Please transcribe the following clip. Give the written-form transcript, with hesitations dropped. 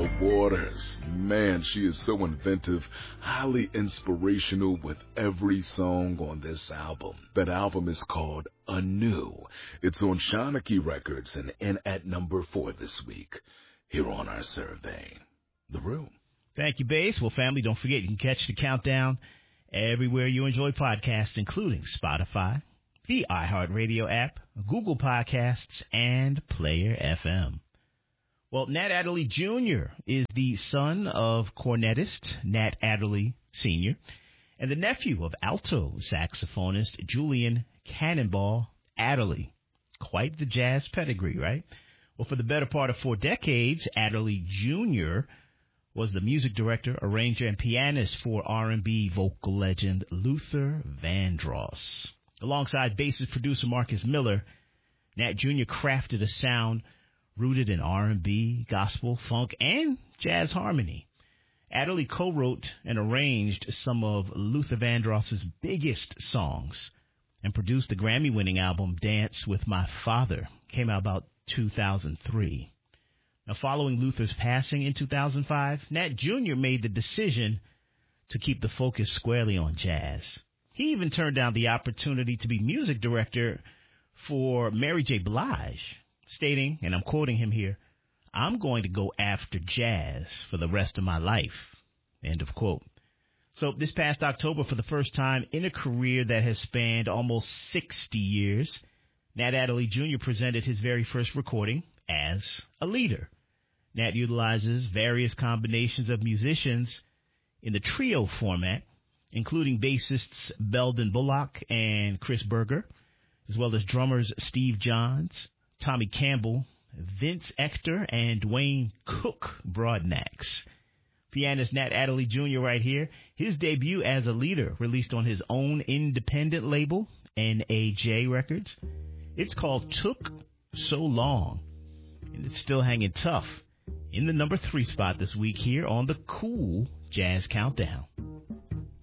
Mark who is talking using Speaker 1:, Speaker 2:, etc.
Speaker 1: Angela Waters. Man, she is so inventive, highly inspirational with every song on this album. That album is called Anew. It's on Shanachie Records and in at number 4 this week. Here on our survey, The Room.
Speaker 2: Thank you, Bass. Well, family, don't forget you can catch the countdown everywhere you enjoy podcasts, including Spotify, the iHeartRadio app, Google Podcasts, and Player FM. Well, Nat Adderley Jr. is the son of cornetist Nat Adderley Sr. and the nephew of alto saxophonist Julian Cannonball Adderley. Quite the jazz pedigree, right? Well, for the better part of 4 decades, Adderley Jr. was the music director, arranger, and pianist for R&B vocal legend Luther Vandross. Alongside bassist producer Marcus Miller, Nat Jr. crafted a sound rooted in R&B, gospel, funk, and jazz harmony. Adderley co-wrote and arranged some of Luther Vandross's biggest songs and produced the Grammy-winning album Dance with My Father. Came out about 2003. Now, following Luther's passing in 2005, Nat Jr. made the decision to keep the focus squarely on jazz. He even turned down the opportunity to be music director for Mary J. Blige, stating, and I'm quoting him here, "I'm going to go after jazz for the rest of my life." End of quote. So this past October, for the first time in a career that has spanned almost 60 years, Nat Adderley Jr. presented his very first recording as a leader. Nat utilizes various combinations of musicians in the trio format, including bassists Belden Bullock and Chris Berger, as well as drummers Steve Johns, Tommy Campbell, Vince Ector, and Dwayne Cook Broadnax. Pianist Nat Adderley Jr. right here. His debut as a leader released on his own independent label, NAJ Records. It's called Took So Long, and it's still hanging tough in the number 3 spot this week here on the Cool Jazz Countdown.